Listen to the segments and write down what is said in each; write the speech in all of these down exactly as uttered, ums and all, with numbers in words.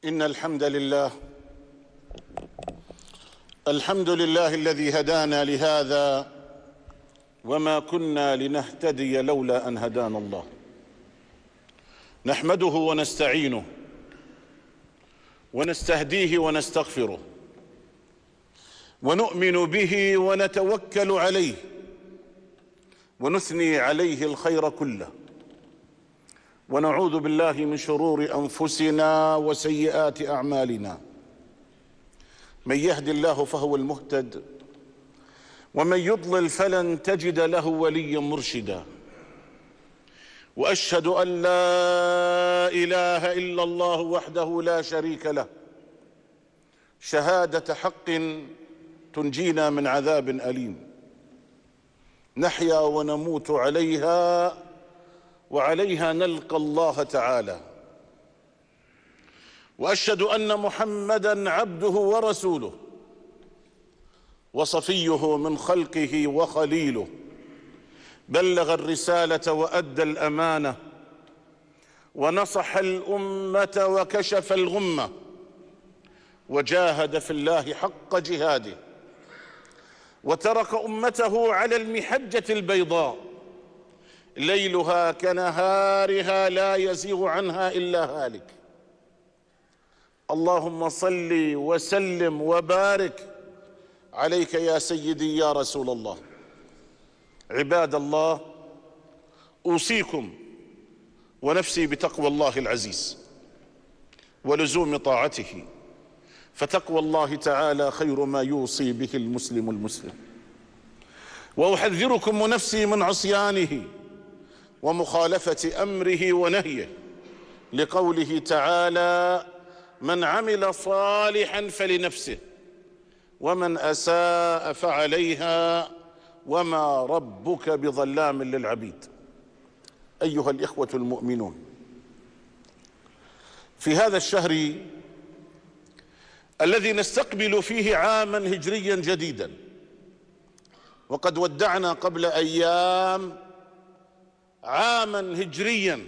إن الحمد لله الحمد لله الذي هدانا لهذا وما كنا لنهتدي لولا أن هدانا الله. نحمده ونستعينه ونستهديه ونستغفره ونؤمن به ونتوكل عليه ونثني عليه الخير كله، ونعوذ بالله من شرور أنفسنا وسيئات أعمالنا. من يهد الله فهو المهتد، ومن يضلل فلن تجد له وليا مرشدا. وأشهد أن لا إله إلا الله وحده لا شريك له، شهادة حق تنجينا من عذاب أليم، نحيا ونموت عليها وعليها نلقى الله تعالى. وأشهد أن محمدًا عبده ورسوله وصفيه من خلقه وخليله، بلغ الرسالة وأدى الأمانة ونصح الأمة وكشف الغمة، وجاهد في الله حق جهاده، وترك أمته على المحجة البيضاء ليلها كنهارها لا يزيغ عنها إلا هالك. اللهم صل وسلم وبارك عليك يا سيدي يا رسول الله. عباد الله، أوصيكم ونفسي بتقوى الله العزيز ولزوم طاعته، فتقوى الله تعالى خير ما يوصي به المسلم المسلم. وأحذركم ونفسي من عصيانه ومخالفة أمره ونهيه، لقوله تعالى: من عمل صالحا فلنفسه ومن أساء فعليها وما ربك بظلام للعبيد. أيها الإخوة المؤمنون، في هذا الشهر الذي نستقبل فيه عاما هجريا جديدا، وقد ودعنا قبل أيام عاما هجريا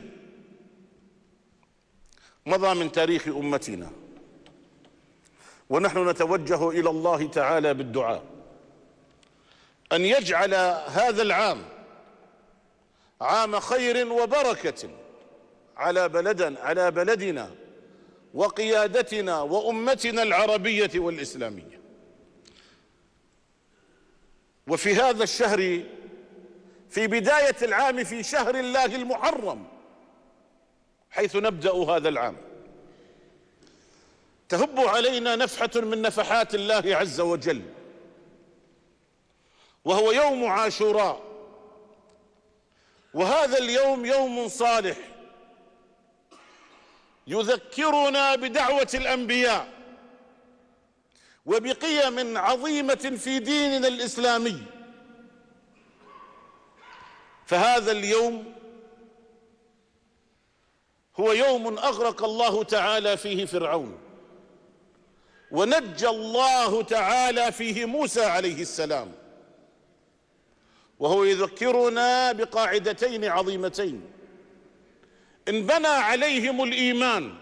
مضى من تاريخ أمتنا، ونحن نتوجه إلى الله تعالى بالدعاء أن يجعل هذا العام عام خير وبركة على بلدنا على بلدنا وقيادتنا وأمتنا العربية والإسلامية. وفي هذا الشهر، في بداية العام، في شهر الله المحرم، حيث نبدأ هذا العام، تهب علينا نفحة من نفحات الله عز وجل، وهو يوم عاشوراء. وهذا اليوم يوم صالح يذكرنا بدعوة الأنبياء وبقيم عظيمة في ديننا الإسلامي. فهذا اليوم هو يوم أغرق الله تعالى فيه فرعون، ونجى الله تعالى فيه موسى عليه السلام. وهو يذكرنا بقاعدتين عظيمتين إن بنى عليهم الإيمان: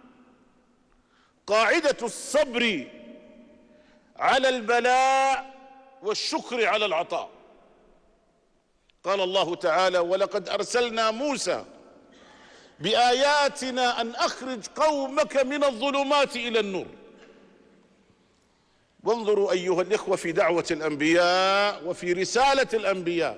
قاعدة الصبر على البلاء والشكر على العطاء. قال الله تعالى: ولقد أرسلنا موسى بآياتنا أن أخرج قومك من الظلمات إلى النور. وانظروا أيها الإخوة في دعوة الأنبياء وفي رسالة الأنبياء،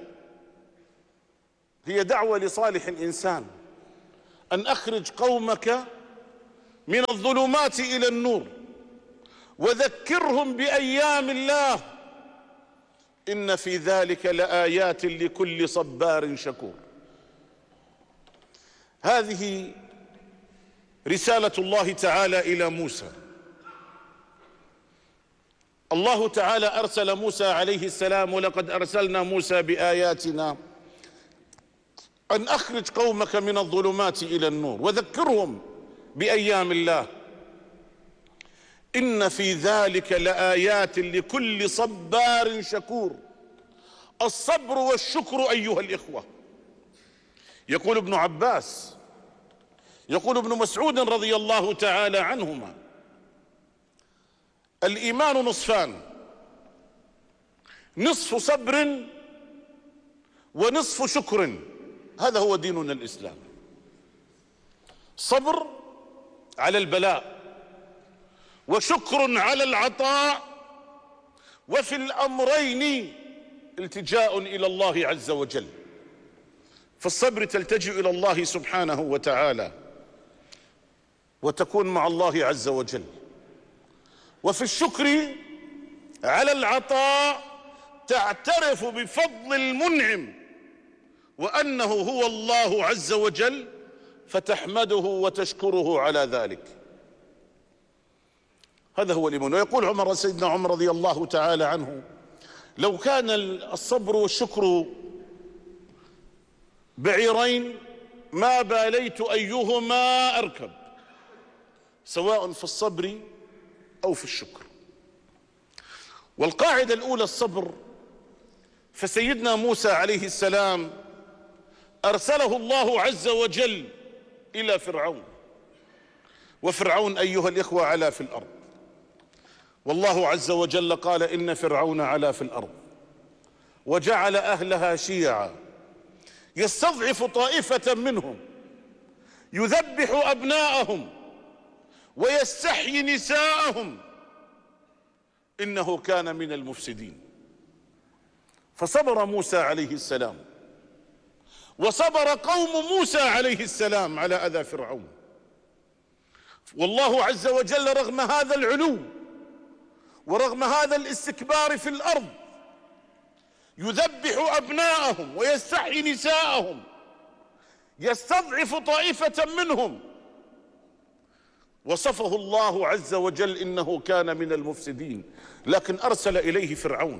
هي دعوة لصالح الإنسان أن أخرج قومك من الظلمات إلى النور وذكرهم بأيام الله، إن في ذلك لآيات لكل صبار شكور. هذه رسالة الله تعالى إلى موسى. الله تعالى أرسل موسى عليه السلام: ولقد أرسلنا موسى بآياتنا أن أخرج قومك من الظلمات إلى النور وذكرهم بأيام الله، إن في ذلك لآيات لكل صبار شكور. الصبر والشكر أيها الإخوة، يقول ابن عباس: يقول ابن مسعود رضي الله تعالى عنهما: الإيمان نصفان، نصف صبر ونصف شكر، هذا هو ديننا الإسلام. صبر على البلاء، وشكر على العطاء، وفي الأمرين التجاء إلى الله عز وجل. في الصبر تلتجئ إلى الله سبحانه وتعالى وتكون مع الله عز وجل، وفي الشكر على العطاء تعترف بفضل المنعم وأنه هو الله عز وجل، فتحمده وتشكره على ذلك. هذا هو الإيمان. ويقول عمر سيدنا عمر رضي الله تعالى عنه: لو كان الصبر والشكر بعيرين ما باليت أيهما أركب، سواء في الصبر أو في الشكر. والقاعدة الأولى الصبر. فسيدنا موسى عليه السلام أرسله الله عز وجل إلى فرعون، وفرعون أيها الإخوة علا في الأرض، والله عز وجل قال: إن فرعون علا في الأرض وجعل أهلها شيعا يستضعف طائفة منهم يذبح أبناءهم ويستحيي نساءهم إنه كان من المفسدين. فصبر موسى عليه السلام وصبر قوم موسى عليه السلام على أذى فرعون، والله عز وجل رغم هذا العلو ورغم هذا الاستكبار في الأرض يذبح أبناءهم ويستحيي نساءهم، يستضعف طائفة منهم، وصفه الله عز وجل إنه كان من المفسدين، لكن أرسل إليه فرعون: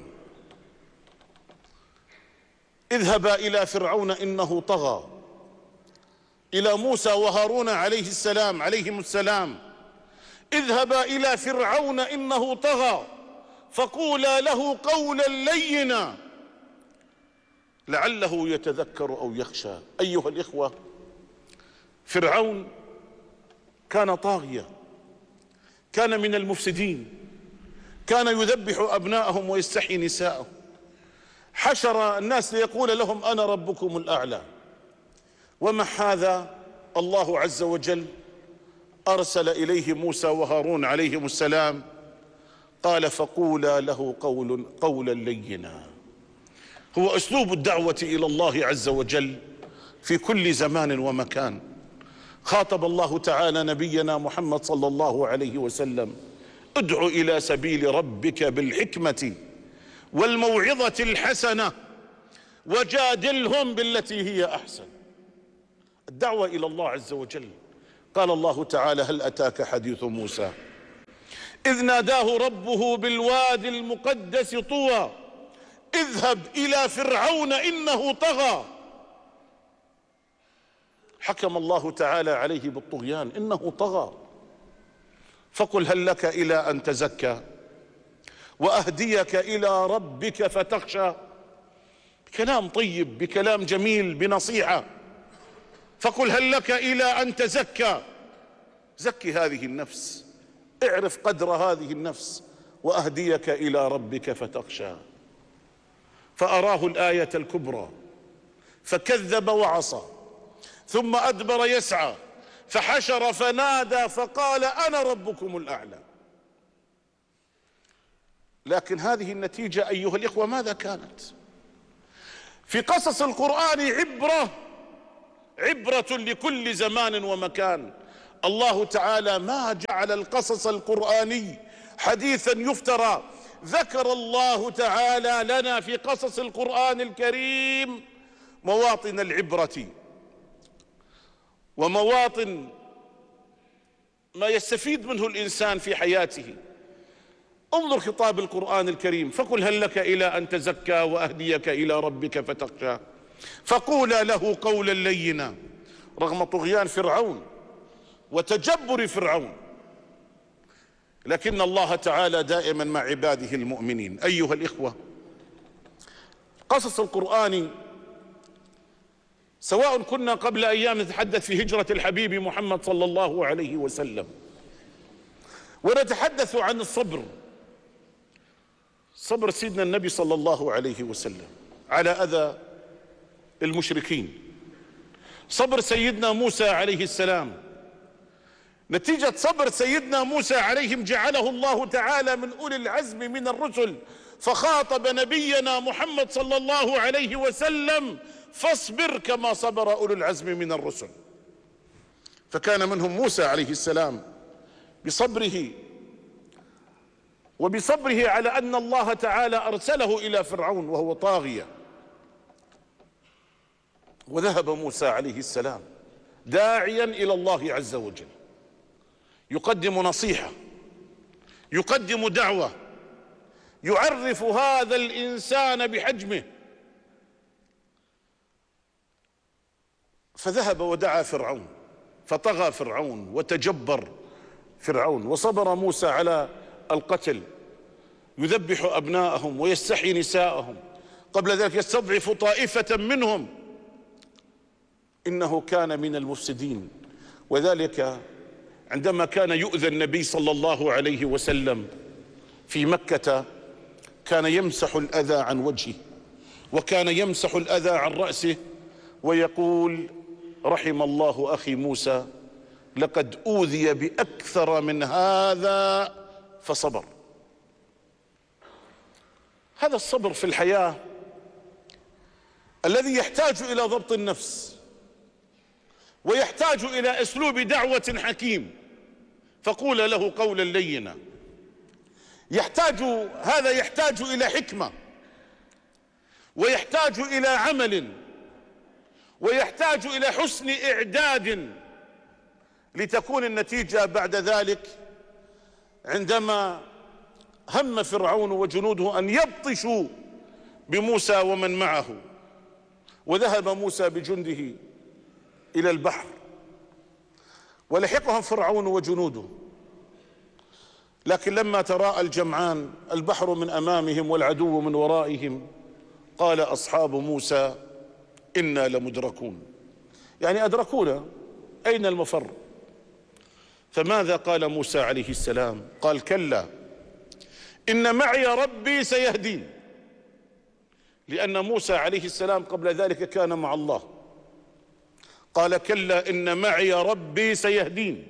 اذهبا إلى فرعون إنه طغى. إلى موسى وهارون عليه السلام عليهم السلام: اذهبا إلى فرعون إنه طغى فقولا له قولا لينا لعله يتذكر أو يخشى. أيها الإخوة، فرعون كان طاغيا، كان من المفسدين، كان يذبح أبناءهم ويستحيي نساءهم، حشر الناس ليقول لهم: أنا ربكم الأعلى. ومع هذا الله عز وجل أرسل إليه موسى وهارون عليهم السلام، قال: فقولا له قول قولا لينا. هو أسلوب الدعوة إلى الله عز وجل في كل زمان ومكان. خاطب الله تعالى نبينا محمد صلى الله عليه وسلم: ادع إلى سبيل ربك بالحكمة والموعظة الحسنة وجادلهم بالتي هي أحسن. الدعوة إلى الله عز وجل. قال الله تعالى: هل أتاك حديث موسى إذ ناداه ربه بالوادي المقدس طوى اذهب إلى فرعون إنه طغى. حكم الله تعالى عليه بالطغيان، إنه طغى. فقل هل لك إلى أن تزكى وأهديك إلى ربك فتخشى. كلام طيب، بكلام جميل، بنصيحة. فقل هل لك إلى أن تزكى، زكي هذه النفس، اعرف قدر هذه النفس، وأهديك إلى ربك فتخشى. فأراه الآية الكبرى فكذب وعصى، ثم أدبر يسعى فحشر فنادى فقال: أنا ربكم الأعلى. لكن هذه النتيجة أيها الإخوة ماذا كانت؟ في قصص القرآن عبرة، عبرة لكل زمان ومكان. الله تعالى ما جعل القصص القرآني حديثا يفترى. ذكر الله تعالى لنا في قصص القرآن الكريم مواطن العبرة ومواطن ما يستفيد منه الإنسان في حياته. انظر خطاب القرآن الكريم: فقل هل لك إلى أن تزكى وأهديك إلى ربك فتخشى فقولا له قولا لينا. رغم طغيان فرعون وتجبر فرعون، لكن الله تعالى دائما مع عباده المؤمنين. أيها الإخوة، قصص القرآن سواء كنا قبل أيام نتحدث في هجرة الحبيب محمد صلى الله عليه وسلم ونتحدث عن الصبر، صبر سيدنا النبي صلى الله عليه وسلم على أذى المشركين، صبر سيدنا موسى عليه السلام. نتيجة صبر سيدنا موسى عليهم جعله الله تعالى من أولي العزم من الرسل، فخاطب نبينا محمد صلى الله عليه وسلم: فاصبر كما صبر أولو العزم من الرسل. فكان منهم موسى عليه السلام بصبره وبصبره على أن الله تعالى أرسله إلى فرعون وهو طاغية، وذهب موسى عليه السلام داعيا إلى الله عز وجل، يقدم نصيحة، يقدم دعوة، يعرف هذا الإنسان بحجمه. فذهب ودعا فرعون، فطغى فرعون وتجبر فرعون، وصبر موسى على القتل، يذبح أبناءهم ويستحيي نساءهم، قبل ذلك يستضعف طائفة منهم، إنه كان من المفسدين. وذلك عندما كان يؤذى النبي صلى الله عليه وسلم في مكة كان يمسح الأذى عن وجهه، وكان يمسح الأذى عن رأسه، ويقول: رحم الله أخي موسى، لقد أوذي بأكثر من هذا فصبر. هذا الصبر في الحياة الذي يحتاج إلى ضبط النفس، ويحتاج إلى أسلوب دعوة حكيم، فقول له قولا لينا. يحتاج هذا يحتاج إلى حكمة، ويحتاج إلى عمل، ويحتاج إلى حسن إعداد، لتكون النتيجة بعد ذلك عندما هم فرعون وجنوده أن يبطشوا بموسى ومن معه، وذهب موسى بجنده إلى البحر ولحقهم فرعون وجنوده، لكن لما تراءى الجمعان، البحر من أمامهم والعدو من ورائهم، قال أصحاب موسى: إنا لمدركون، يعني أدركونا، أين المفر؟ فماذا قال موسى عليه السلام؟ قال: كلا إن معي ربي سيهدين، لأن موسى عليه السلام قبل ذلك كان مع الله. قال: كلا إن معي ربي سيهدين،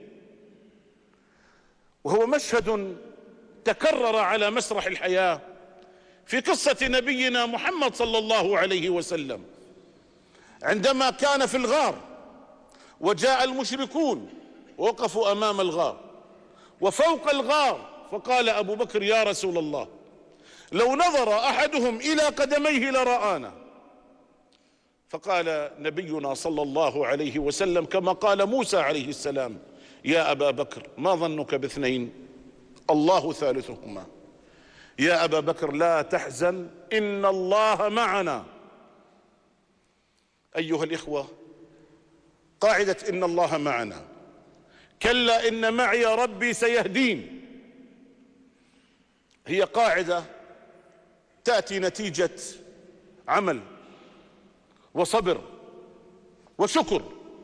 وهو مشهد تكرر على مسرح الحياة في قصة نبينا محمد صلى الله عليه وسلم، عندما كان في الغار وجاء المشركون ووقفوا أمام الغار وفوق الغار، فقال أبو بكر: يا رسول الله، لو نظر أحدهم إلى قدميه لرآنا. فقال نبينا صلى الله عليه وسلم كما قال موسى عليه السلام: يا أبا بكر، ما ظنك باثنين؟ الله ثالثهما. يا أبا بكر لا تحزن، إن الله معنا. أيها الإخوة، قاعدة إن الله معنا، كلا إن معي ربي سيهدين، هي قاعدة تأتي نتيجة عمل وصبر وشكر،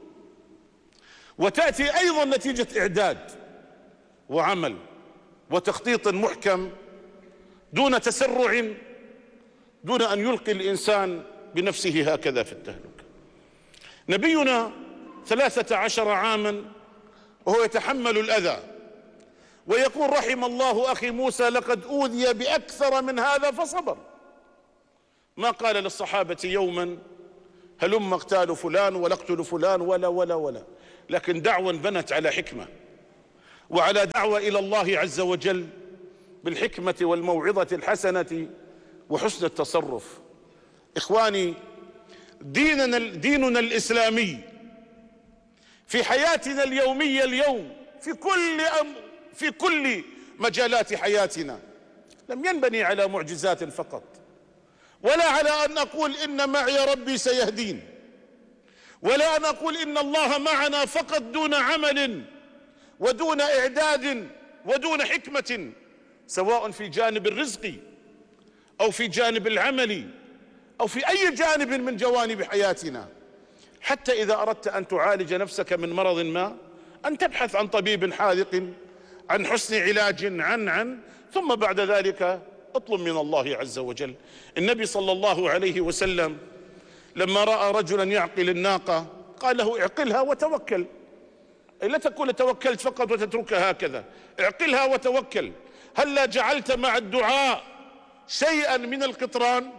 وتأتي أيضا نتيجة إعداد وعمل وتخطيط محكم دون تسرع، دون أن يلقي الإنسان بنفسه هكذا في التهلكة. نبينا ثلاثة عشر عاما وهو يتحمل الأذى، ويقول: رحم الله أخي موسى، لقد أوذي بأكثر من هذا فصبر. ما قال للصحابة يوما: هلم اقتال فلان ولا اقتل فلان ولا ولا ولا، لكن دعوة بنت على حكمة، وعلى دعوة إلى الله عز وجل بالحكمة والموعظة الحسنة وحسن التصرف. إخواني، ديننا, ديننا الإسلامي في حياتنا اليومية اليوم في كل أم في كل مجالات حياتنا لم ينبني على معجزات فقط، ولا على أن أقول إن معي ربي سيهدين، ولا أن أقول إن الله معنا فقط دون عمل ودون إعداد ودون حكمة، سواء في جانب الرزق أو في جانب العمل أو في أي جانب من جوانب حياتنا. حتى إذا أردت أن تعالج نفسك من مرض ما أن تبحث عن طبيب حاذق، عن حسن علاج، عن عن ثم بعد ذلك اطلب من الله عز وجل. النبي صلى الله عليه وسلم لما رأى رجلا يعقل الناقة قال له اعقلها وتوكل، أي لا تقول توكلت فقط وتتركها هكذا، اعقلها وتوكل. هلا جعلت مع الدعاء شيئا من القطران؟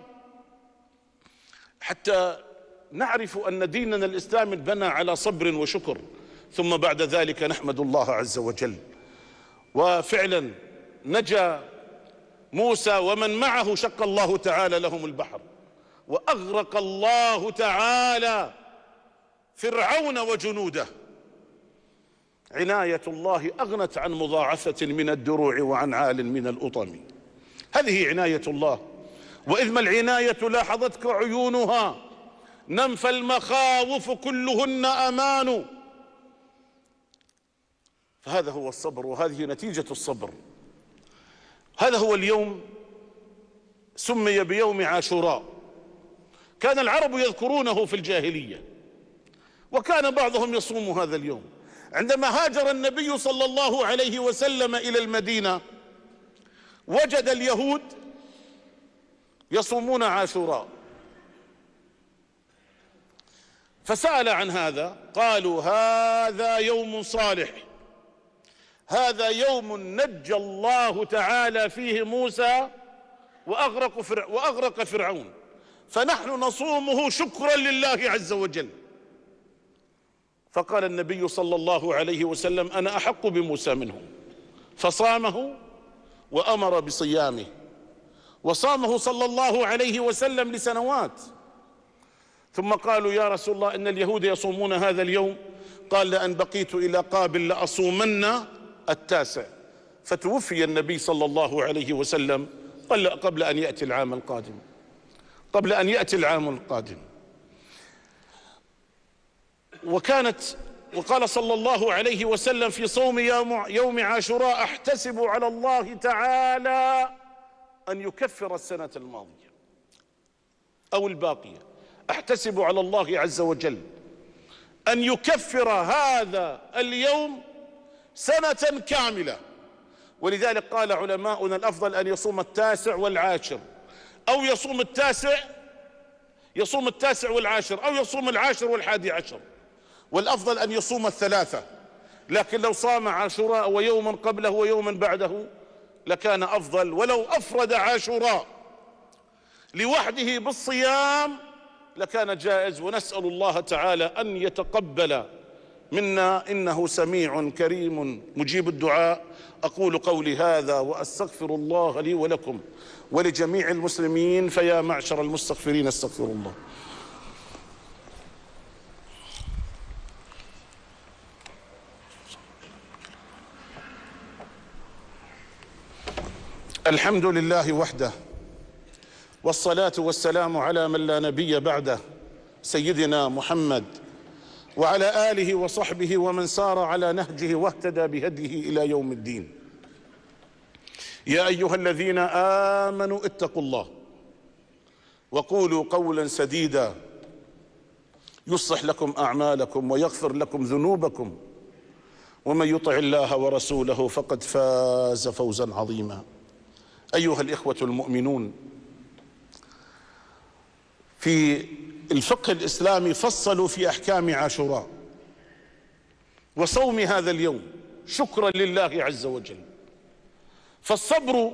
حتى نعرف أن ديننا الإسلامي بنى على صبر وشكر، ثم بعد ذلك نحمد الله عز وجل. وفعلا نجا موسى ومن معه، شق الله تعالى لهم البحر، وأغرق الله تعالى فرعون وجنوده. عناية الله أغنت عن مضاعفة من الدروع وعن عال من الأطم. هذه عناية الله. وإذ ما العناية لاحظتك عيونها، ننفى المخاوف كلهن أمان. فهذا هو الصبر، وهذه نتيجة الصبر. هذا هو اليوم سمي بيوم عاشوراء. كان العرب يذكرونه في الجاهلية، وكان بعضهم يصوم هذا اليوم. عندما هاجر النبي صلى الله عليه وسلم إلى المدينة وجد اليهود يصومون عاشوراء، فسأل عن هذا، قالوا هذا يوم صالح، هذا يوم نجى الله تعالى فيه موسى وأغرق, فرع وأغرق فرعون، فنحن نصومه شكرا لله عز وجل. فقال النبي صلى الله عليه وسلم أنا أحق بموسى منهم، فصامه وأمر بصيامه، وصامه صلى الله عليه وسلم لسنوات. ثم قالوا يا رسول الله إن اليهود يصومون هذا اليوم، قال لأن بقيت إلى قابل لأصومن التاسع. فتوفي النبي صلى الله عليه وسلم قبل أن يأتي العام القادم، قبل أن يأتي العام القادم. وكانت وقال صلى الله عليه وسلم في صوم يوم عاشوراء أحتسب على الله تعالى أن يكفر السنة الماضية أو الباقية، أحتسب على الله عز وجل أن يكفر هذا اليوم سنة كاملة. ولذلك قال علماؤنا الأفضل أن يصوم التاسع والعاشر، أو يصوم التاسع يصوم التاسع والعاشر، أو يصوم العاشر والحادي عشر، والأفضل أن يصوم الثلاثة. لكن لو صام عاشوراء ويوما قبله ويوما بعده لكان أفضل. ولو أفرد عاشوراء لوحده بالصيام لكان جائز. ونسأل الله تعالى أن يتقبل منا إنه سميع كريم مجيب الدعاء. أقول قولي هذا وأستغفر الله لي ولكم ولجميع المسلمين، فيا معشر المستغفرين استغفروا الله. الحمد لله وحده، والصلاة والسلام على من لا نبي بعده، سيدنا محمد وعلى آله وصحبه ومن سار على نهجه واهتدى بهديه إلى يوم الدين. يا أيها الذين آمنوا اتقوا الله وقولوا قولا سديدا يصلح لكم أعمالكم ويغفر لكم ذنوبكم، ومن يطع الله ورسوله فقد فاز فوزا عظيما. أيها الإخوة المؤمنون، في الفقه الإسلامي فصلوا في أحكام عاشوراء وصوم هذا اليوم شكرا لله عز وجل. فالصبر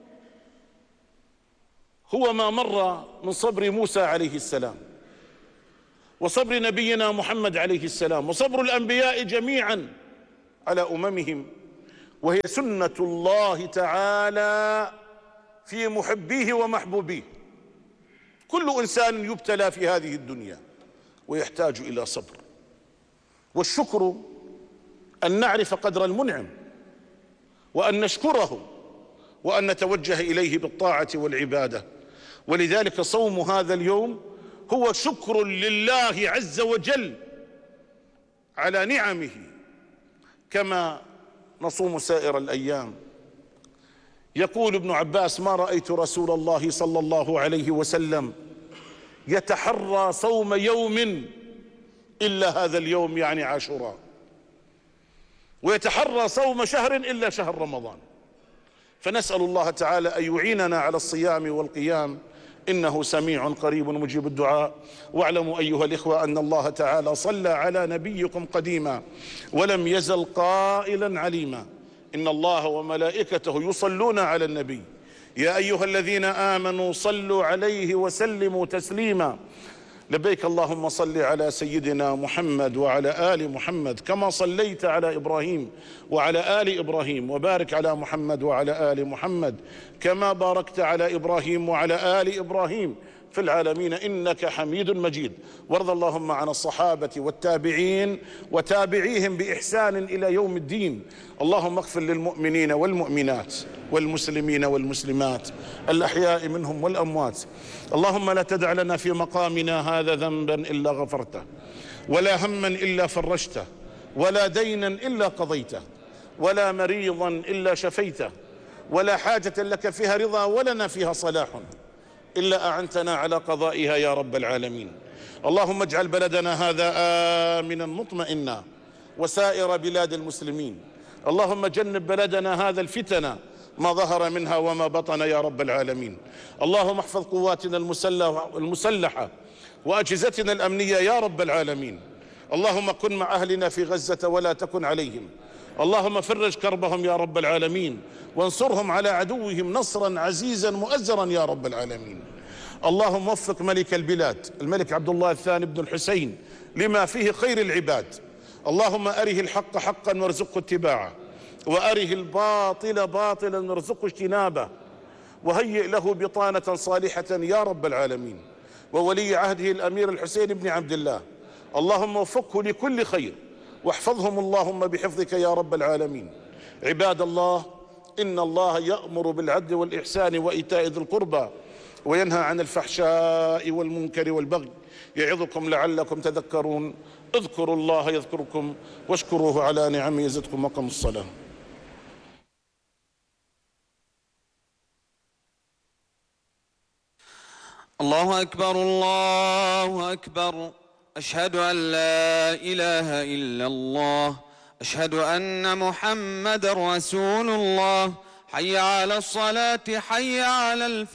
هو ما مر من صبر موسى عليه السلام، وصبر نبينا محمد عليه السلام، وصبر الأنبياء جميعا على أممهم، وهي سنة الله تعالى في محبيه ومحبوبيه. كل إنسان يبتلى في هذه الدنيا ويحتاج إلى صبر. والشكر أن نعرف قدر المنعم، وأن نشكره، وأن نتوجه إليه بالطاعة والعبادة. ولذلك صوم هذا اليوم هو شكر لله عز وجل على نعمه، كما نصوم سائر الأيام. يقول ابن عباس ما رأيت رسول الله صلى الله عليه وسلم يتحرى صوم يوم إلا هذا اليوم يعني عاشوراء، ويتحرى صوم شهر إلا شهر رمضان. فنسأل الله تعالى أن يعيننا على الصيام والقيام، إنه سميع قريب مجيب الدعاء. واعلموا أيها الإخوة أن الله تعالى صلى على نبيكم قديما ولم يزل قائلا عليما: إن الله وملائكته يصلون على النبي يا أيها الذين آمنوا صلوا عليه وسلموا تسليما. لبيك اللهم صل على سيدنا محمد وعلى آل محمد كما صليت على إبراهيم وعلى آل إبراهيم، وبارك على محمد وعلى آل محمد كما باركت على إبراهيم وعلى آل إبراهيم في العالمين إنك حميد مجيد. وارض اللهم عن الصحابة والتابعين وتابعيهم بإحسان إلى يوم الدين. اللهم اغفر للمؤمنين والمؤمنات والمسلمين والمسلمات الأحياء منهم والأموات. اللهم لا تدع لنا في مقامنا هذا ذنبا إلا غفرته، ولا هما إلا فرجته، ولا دينا إلا قضيته، ولا مريضا إلا شفيته، ولا حاجة لك فيها رضا ولنا فيها صلاح إلا أعنتنا على قضائها يا رب العالمين. اللهم اجعل بلدنا هذا آمنا مطمئنا وسائر بلاد المسلمين. اللهم جنب بلدنا هذا الفتن ما ظهر منها وما بطن يا رب العالمين. اللهم احفظ قواتنا المسلحة وأجهزتنا الأمنية يا رب العالمين. اللهم كن مع أهلنا في غزة ولا تكن عليهم. اللهم فرج كربهم يا رب العالمين، وانصرهم على عدوهم نصرا عزيزا مؤزرا يا رب العالمين. اللهم وفق ملك البلاد الملك عبد الله الثاني بن الحسين لما فيه خير العباد. اللهم أره الحق حقا وارزقه اتباعه، وأره الباطل باطلا وارزقه اجتنابه، وهيئ له بطانة صالحة يا رب العالمين. وولي عهده الأمير الحسين بن عبد الله اللهم وفقه لكل خير، واحفظهم اللهم بحفظك يا رب العالمين. عباد الله، إن الله يأمر بالعدل والإحسان وإيتاء ذي القربى وينهى عن الفحشاء والمنكر والبغي يعظكم لعلكم تذكرون. اذكروا الله يذكركم واشكروه على نعمه يزدكم وقم الصلاة. الله أكبر الله أكبر، أشهد أن لا إله إلا الله، أشهد أن محمد رسول الله. حي على الصلاة، حي على الفلاح.